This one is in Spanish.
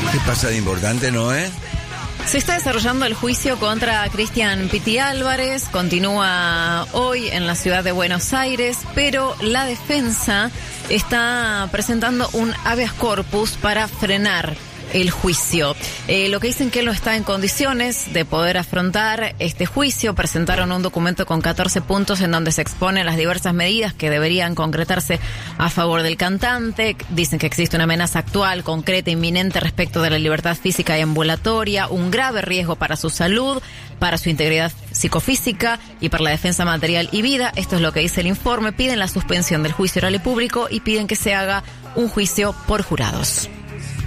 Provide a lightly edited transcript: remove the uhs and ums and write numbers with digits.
¿Qué pasa de importante, Noé? Se está desarrollando el juicio contra Cristian Piti Álvarez, continúa hoy en la ciudad de Buenos Aires, pero la defensa está presentando un habeas corpus para frenar el juicio. Lo que dicen que él no está en condiciones de poder afrontar este juicio. Presentaron un documento con 14 puntos en donde se exponen las diversas medidas que deberían concretarse a favor del cantante. Dicen que existe una amenaza actual, concreta, inminente respecto de la libertad física y ambulatoria, un grave riesgo para su salud, para su integridad psicofísica y para la defensa material y vida. Esto es lo que dice el informe. Piden la suspensión del juicio oral y público y piden que se haga un juicio por jurados.